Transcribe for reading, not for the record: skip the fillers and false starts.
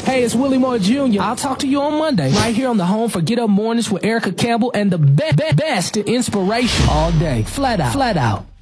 Hey, it's Willie Moore Jr. I'll talk to you on Monday, right here on the home for Get Up Mornings with Erica Campbell and the best in inspiration all day. Flat out.